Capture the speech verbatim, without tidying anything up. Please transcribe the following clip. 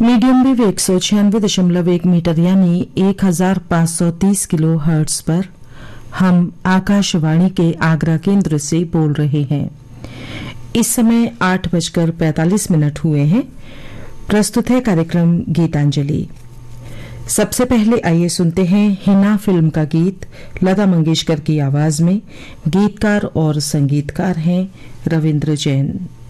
Medium wave एक सौ छियानवे दशमलव एक मीटर यानी एक हजार पाँच सौ तीस किलो हर्ट्ज पर हम आकाशवाणी के आगरा केंद्र से बोल रहे हैं। इस समय आठ बजकर पैंतालीस मिनट हुए हैं। प्रस्तुत है कार्यक्रम गीतांजलि। सबसे पहले आइए सुनते हैं हिना फिल्म का गीत लता मंगेशकर की आवाज में। गीतकार और संगीतकार हैं रविंद्र जैन।